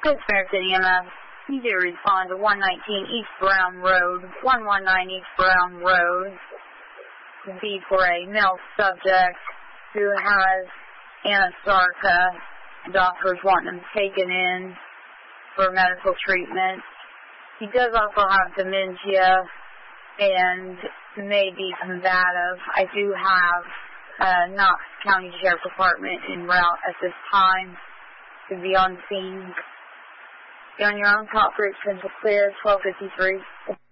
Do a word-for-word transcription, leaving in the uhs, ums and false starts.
Good Samaritan E M S. You need to respond to one nineteen East Brown Road, one nineteen East Brown Road. To be for a male subject who has anasarca. Doctors want him taken in for medical treatment. He does also have dementia and may be combative. I do have uh, Knox County Sheriff's Department en route at this time to be on scene. Be on your own, top group, central clear, twelve fifty-three.